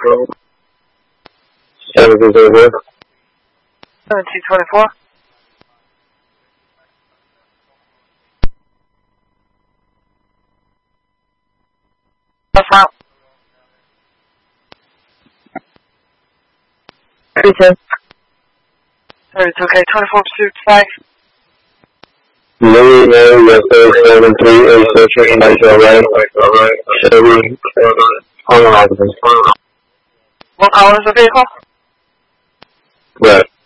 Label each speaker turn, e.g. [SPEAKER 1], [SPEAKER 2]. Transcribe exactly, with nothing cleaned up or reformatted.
[SPEAKER 1] Services over.
[SPEAKER 2] seventeen twenty-four. That's out.
[SPEAKER 3] thirty-two.
[SPEAKER 2] thirty-two K, twenty-four pursuit five.
[SPEAKER 1] Louis Mary, yes sir, seven three eight six, Nitro right, Chevy, on officer.
[SPEAKER 2] What color is the vehicle?
[SPEAKER 1] Right.